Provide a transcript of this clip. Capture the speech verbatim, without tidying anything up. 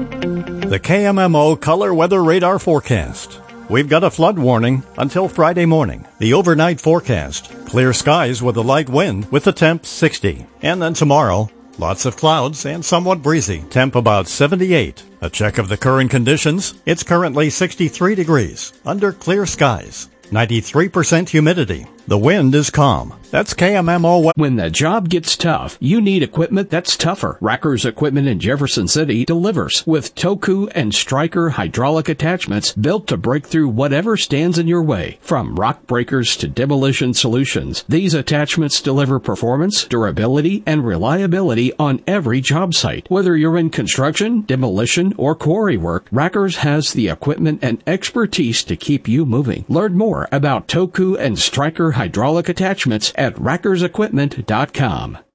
The K M M O Color Weather Radar Forecast. We've got a flood warning until Friday morning. The overnight forecast, clear skies with a light wind with the temp sixty. And then tomorrow, lots of clouds and somewhat breezy. Temp about seventy-eight. A check of the current conditions. It's currently sixty-three degrees under clear skies. ninety-three percent humidity. The wind is calm. That's K M M O. When the job gets tough, you need equipment that's tougher. Racker's Equipment in Jefferson City delivers with Toku and Stryker hydraulic attachments built to break through whatever stands in your way. From rock breakers to demolition solutions, these attachments deliver performance, durability, and reliability on every job site. Whether you're in construction, demolition, or quarry work, Racker's has the equipment and expertise to keep you moving. Learn more about Toku and Stryker hydraulic attachments at rackers equipment dot com.